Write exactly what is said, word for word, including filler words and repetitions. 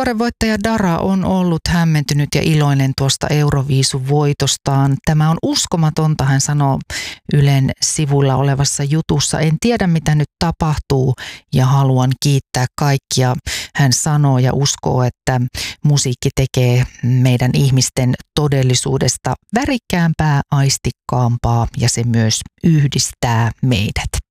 tuore voittaja Dara on ollut hämmentynyt ja iloinen tuosta Euroviisun voitostaan. Tämä on uskomatonta, hän sanoo Ylen sivuilla olevassa jutussa. En tiedä, mitä nyt tapahtuu ja haluan kiittää kaikkia. Hän sanoo ja uskoo, että musiikki tekee meidän ihmisten todellisuudesta värikkäämpää, aistikkaampaa ja se myös yhdistää meidät.